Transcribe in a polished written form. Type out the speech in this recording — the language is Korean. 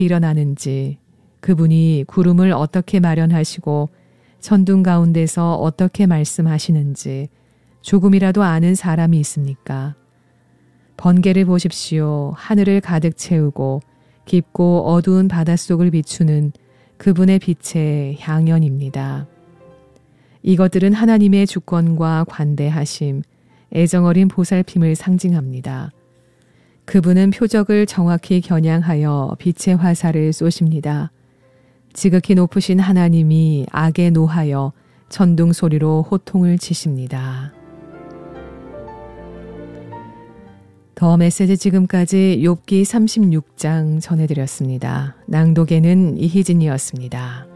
일어나는지, 그분이 구름을 어떻게 마련하시고 천둥 가운데서 어떻게 말씀하시는지 조금이라도 아는 사람이 있습니까? 번개를 보십시오. 하늘을 가득 채우고 깊고 어두운 바닷속을 비추는 그분의 빛의 향연입니다. 이것들은 하나님의 주권과 관대하심, 애정어린 보살핌을 상징합니다. 그분은 표적을 정확히 겨냥하여 빛의 화살을 쏘십니다. 지극히 높으신 하나님이 악에 노하여 천둥 소리로 호통을 치십니다. 더 메시지 지금까지 욥기 36장 전해드렸습니다. 낭독에는 이희진이었습니다.